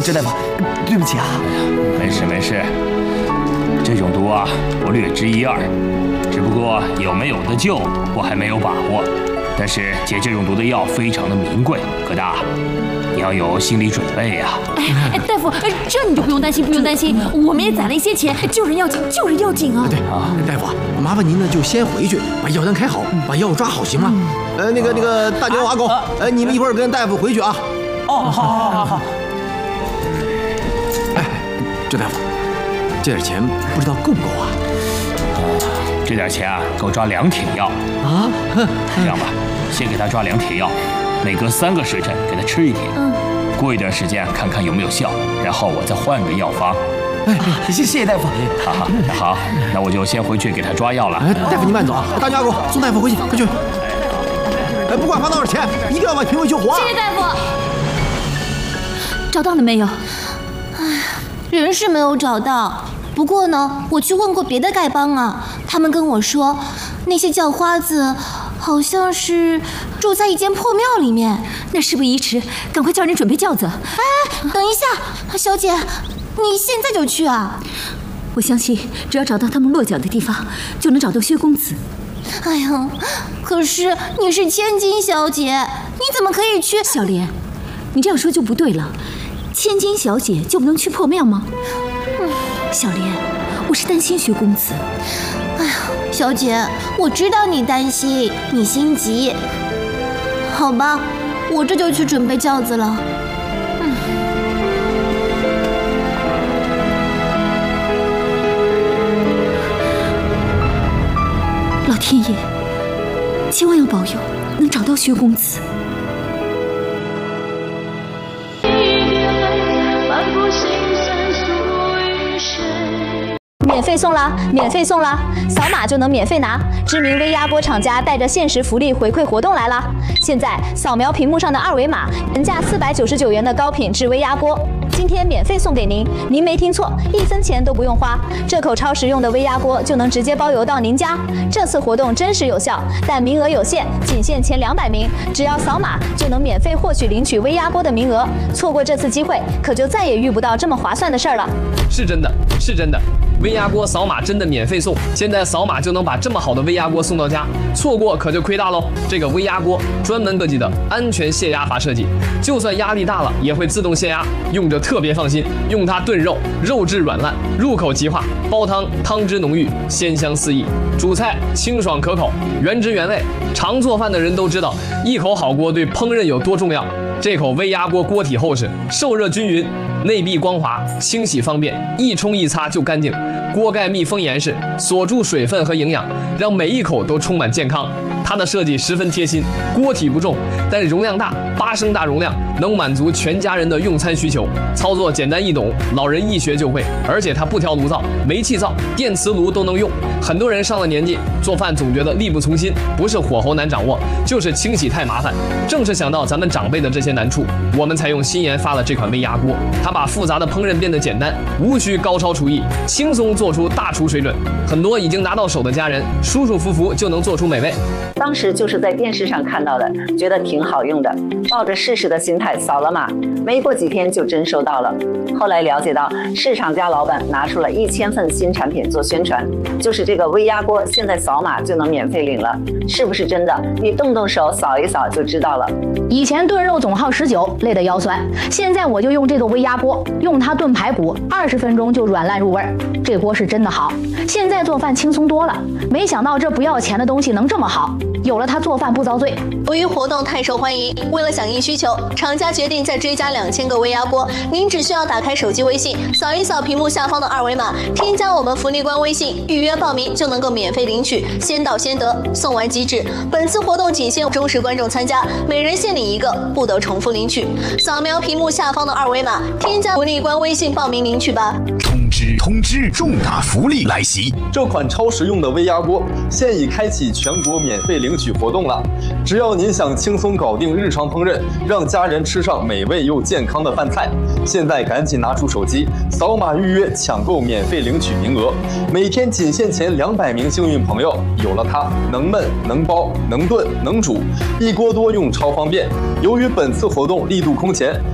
周大夫，对不起啊。 没事没事，这种毒啊，我略知一二，只不过有没有的救，我还没有把握。但是解这种毒的药非常的名贵，葛大，你要有心理准备呀。 大夫，这你就不用担心，不用担心，我们也攒了一些钱，救人要紧，救人要紧啊！ 对啊，大夫，麻烦您呢就先回去把药单开好，把药抓好，行吗？那个大牛阿狗，你们一会儿跟大夫回去啊。 哦，好。 哎，周大夫，这点钱不知道够不够啊？ 这点钱啊，够抓2帖药啊。 这样吧，先给他抓2帖药，每隔3个时辰给他吃一帖。过一段时间看看有没有效，然后我再换个药方。 谢谢大夫。 好，那我就先回去给他抓药了。 大夫您慢走啊，大牛阿狗送大夫回去，快去。不管花多少钱，一定要把评委救活啊！ 谢谢大夫。找到了没有？ 人是没有找到。不过呢，我去问过别的丐帮啊，他们跟我说，那些叫花子好像是住在一间破庙里面。 那事不宜迟，赶快叫人准备轿子。 哎，等一下，小姐，你现在就去啊？ 我相信，只要找到他们落脚的地方，就能找到薛公子。 哎呀，可是你是千金小姐，你怎么可以去？ 小莲，你这样说就不对了。千金小姐就不能去破庙吗？小莲，我是担心薛公子。 哎呀，小姐，我知道你担心，你心急。好吧，我这就去准备轿子了。 老天爷，千万要保佑能找到薛公子。 免费送啦！免费送啦！扫码就能免费拿。知名微压锅厂家带着限时福利回馈活动来啦！现在扫描屏幕上的2维码，原价499元的高品质微压锅，今天免费送给您。您没听错，1分钱都不用花，这口超实用的微压锅就能直接包邮到您家。这次活动真实有效，但名额有限，仅限前200名，只要扫码就能免费获取领取微压锅的名额。错过这次机会，可就再也遇不到这么划算的事儿了。 是真的，是真的。微压锅扫码真的免费送，现在扫码就能把这么好的微压锅送到家，错过可就亏大喽。这个微压锅专门设计的安全泄压阀设计，就算压力大了也会自动泄压，用着特别放心。用它炖肉，肉质软烂，入口即化；煲汤，汤汁浓郁，鲜香四溢；煮菜清爽可口，原汁原味。常做饭的人都知道，一口好锅对烹饪有多重要。这口微压锅锅体厚实，受热均匀，内壁光滑，清洗方便，一冲一擦就干净。锅盖密封严实，锁住水分和营养，让每一口都充满健康。它的设计十分贴心，锅体不重，但容量大，8升大容量，能满足全家人的用餐需求。操作简单易懂，老人一学就会。而且它不挑炉灶，煤气灶、电磁炉都能用。很多人上了年纪，做饭总觉得力不从心，不是火候难掌握，就是清洗太麻烦。正是想到咱们长辈的这些难处，我们才用新研发了这款微压锅。它把复杂的烹饪变得简单，无需高超厨艺，轻松做出大厨水准。很多已经拿到手的家人，舒舒服服就能做出美味。 当时就是在电视上看到的，觉得挺好用的，抱着试试的心态扫了码，没过几天就真收到了。后来了解到，市场家老板拿出了1000份新产品做宣传，就是这个微压锅，现在扫码就能免费领了，是不是真的？你动动手扫一扫就知道了。 以前炖肉总耗19，累得腰酸，现在我就用这个微压锅，用它炖排骨，20分钟就软烂入味儿。这锅是真的好，现在做饭轻松多了。没想到这不要钱的东西能这么好，有了它做饭不遭罪。 由于活动太受欢迎，为了响应需求，厂家决定再追加2000个微压锅。您只需要打开手机微信，扫一扫屏幕下方的2维码，添加我们福利官微信，预约报名就能够免费领取，先到先得，送完即止。本次活动仅限忠实观众参加，每人限领1个，不得重复领取。扫描屏幕下方的2维码，添加福利官微信报名领取吧。 通知！重大福利来袭！ 这款超实用的微压锅现已开启全国免费领取活动了。只要您想轻松搞定日常烹饪，让家人吃上美味又健康的饭菜，现在赶紧拿出手机，扫码预约抢购免费领取名额。每天仅限前200名幸运朋友，有了它，能焖能煲能炖能煮，一锅多用超方便。由于本次活动力度空前，